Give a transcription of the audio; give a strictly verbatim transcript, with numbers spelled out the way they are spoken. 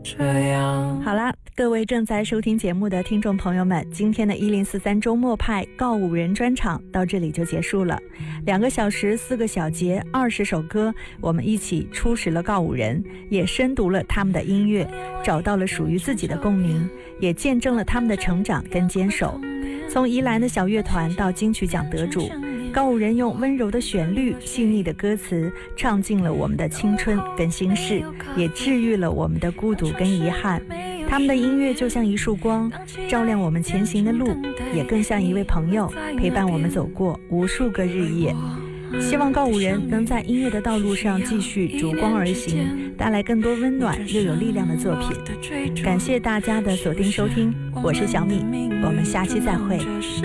这样。 好啦，各位正在收听节目的听众朋友们，今天的一零四三周末派告五人专场到这里就结束了。两个小时四个小节二十首歌，我们一起初识了告五人，也深读了他们的音乐，找到了属于自己的共鸣，也见证了他们的成长跟坚守。从宜兰的小乐团到金曲奖得主，告五人用温柔的旋律、细腻的歌词，唱尽了我们的青春跟心事，也治愈了我们的孤独跟遗憾。他们的音乐就像一束光，照亮我们前行的路，也更像一位朋友，陪伴我们走过无数个日夜。希望告五人能在音乐的道路上继续逐光而行，带来更多温暖又有力量的作品。感谢大家的锁定收听，我是小米，我们下期再会。